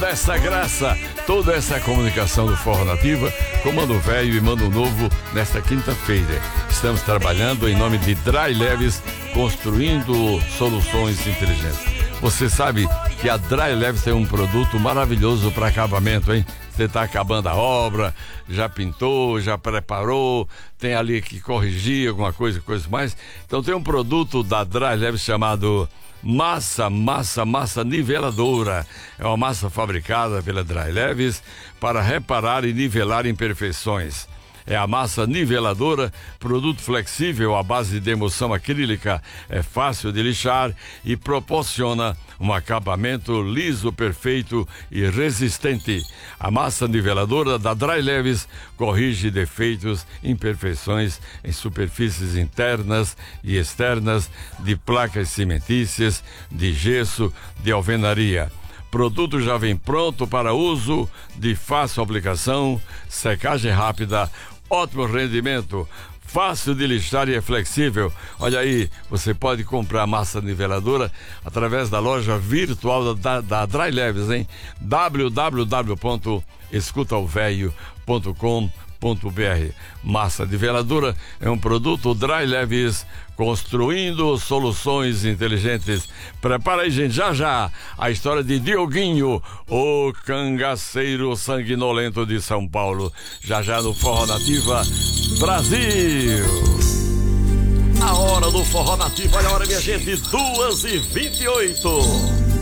toda essa graça, toda essa comunicação do Forró Nativa com Mano Velho e Mano Novo nesta quinta-feira. Estamos trabalhando em nome de Dry Leves, construindo soluções inteligentes. Você sabe que a Dry Leves tem um produto maravilhoso para acabamento, hein? Você está acabando a obra, já pintou, já preparou, tem ali que corrigir alguma coisa mais. Então tem um produto da Dry Leves chamado massa niveladora. É uma massa fabricada pela Dry Leves para reparar e nivelar imperfeições. É a massa niveladora, produto flexível à base de emulsão acrílica, é fácil de lixar e proporciona um acabamento liso, perfeito e resistente. A massa niveladora da Dry Leves corrige defeitos, imperfeições em superfícies internas e externas de placas cimentícias, de gesso, de alvenaria. Produto já vem pronto para uso, de fácil aplicação, secagem rápida, ótimo rendimento, fácil de lixar e é flexível. Olha aí, você pode comprar massa niveladora através da loja virtual da Dry Leves, hein? www.escutaovelho.com.br. Massa niveladora é um produto Dry Leves, construindo soluções inteligentes. Prepara aí, gente, já a história de Dioguinho, o cangaceiro sanguinolento de São Paulo. Já no Forró Nativa Brasil. A hora do Forró Nativa, olha a hora, minha gente, 2h28.